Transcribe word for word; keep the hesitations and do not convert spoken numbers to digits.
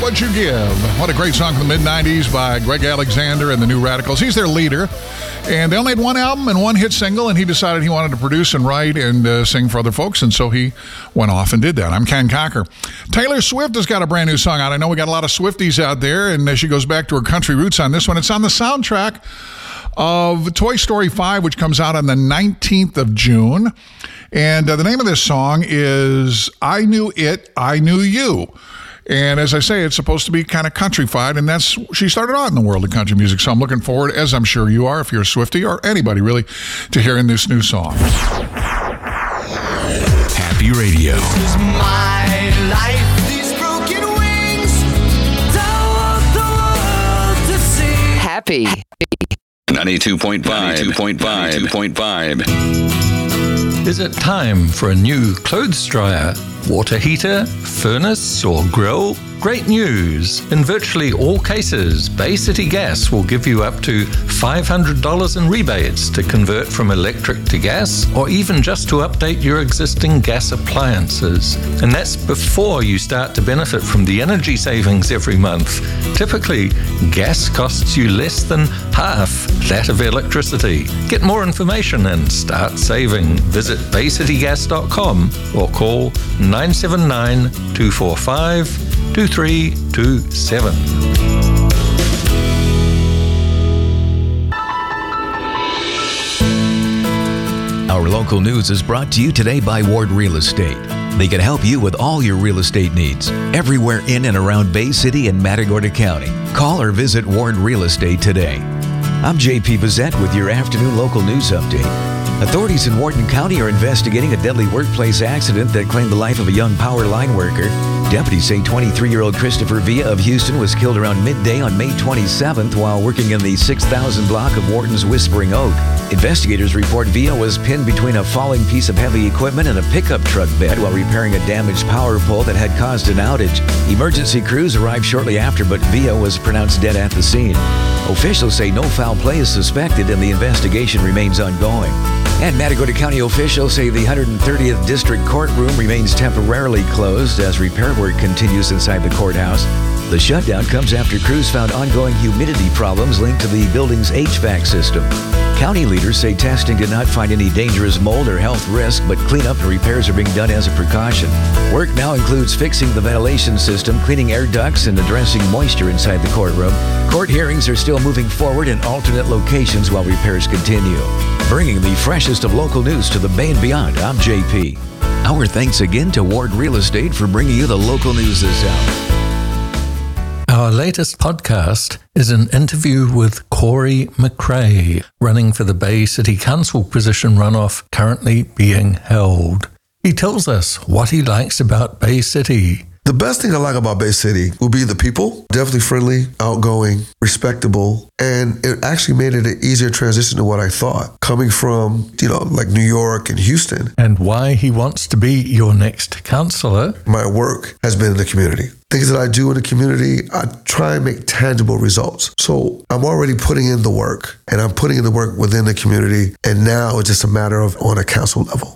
What You Give. What a great song from the mid nineties by Greg Alexander and the New Radicals. He's their leader. And they only had one album and one hit single, and he decided he wanted to produce and write and uh, sing for other folks, and so he went off and did that. I'm Ken Cocker. Taylor Swift has got a brand new song out. I know we got a lot of Swifties out there, and uh, she goes back to her country roots on this one. It's on the soundtrack of Toy Story five, which comes out on the nineteenth of June. And uh, the name of this song is I Knew It, I Knew You. And as I say, it's supposed to be kind of countryfied, and that's she started out in the world of country music. So I'm looking forward, as I'm sure you are, if you're a Swiftie or anybody really, to hearing this new song. Happy Radio. This is my life. These broken wings, don't want the world to see. Happy. ninety-two point five. ninety-two point five. ninety-two point five. Is it time for a new clothes dryer, water heater, furnace, or grill? Great news! In virtually all cases, Bay City Gas will give you up to five hundred dollars in rebates to convert from electric to gas, or even just to update your existing gas appliances. And that's before you start to benefit from the energy savings every month. Typically, gas costs you less than half that of electricity. Get more information and start saving. Visit bay city gas dot com or call nine seven nine, two four five, two three two seven. Our local news is brought to you today by Ward Real Estate. They can help you with all your real estate needs, everywhere in and around Bay City and Matagorda County. Call or visit Ward Real Estate today. I'm J P Bissett with your afternoon local news update. Authorities in Wharton County are investigating a deadly workplace accident that claimed the life of a young power line worker. Deputies say twenty-three-year-old Christopher Villa of Houston was killed around midday on May twenty-seventh while working in the six thousand block of Wharton's Whispering Oak. Investigators report Villa was pinned between a falling piece of heavy equipment and a pickup truck bed while repairing a damaged power pole that had caused an outage. Emergency crews arrived shortly after, but Villa was pronounced dead at the scene. Officials say no foul play is suspected and the investigation remains ongoing. And Matagorda County officials say the one hundred thirtieth District Courtroom remains temporarily closed as repair work continues inside the courthouse. The shutdown comes after crews found ongoing humidity problems linked to the building's H V A C system. County leaders say testing did not find any dangerous mold or health risk, but cleanup and repairs are being done as a precaution. Work now includes fixing the ventilation system, cleaning air ducts, and addressing moisture inside the courtroom. Court hearings are still moving forward in alternate locations while repairs continue. Bringing the freshest of local news to the Bay and beyond, I'm J P. Our thanks again to Ward Real Estate for bringing you the local news this hour. Our latest podcast is an interview with Corey McRae, running for the Bay City Council position runoff currently being held. He tells us what he likes about Bay City. The best thing I like about Bay City will be the people. Definitely friendly, outgoing, respectable, and it actually made it an easier transition to what I thought. Coming from, you know, like New York and Houston. And why he wants to be your next councillor. My work has been in the community. Things that I do in the community, I try and make tangible results. So I'm already putting in the work, and I'm putting in the work within the community, and now it's just a matter of on a council level.